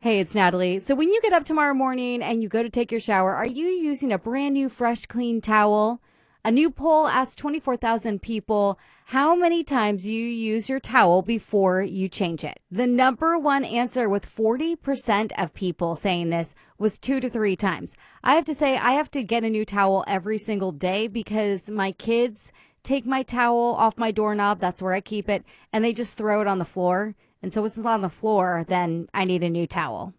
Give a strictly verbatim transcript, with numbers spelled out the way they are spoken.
Hey, it's Natalie. So when you get up tomorrow morning and you go to take your shower, are you using a brand new, fresh, clean towel? A new poll asked twenty-four thousand people how many times you use your towel before you change it. The number one answer, with forty percent of people saying this, was two to three times. I have to say, I have to get a new towel every single day because my kids take my towel off my doorknob. That's where I keep it. And they just throw it on the floor. And so if it's on the floor, then I need a new towel.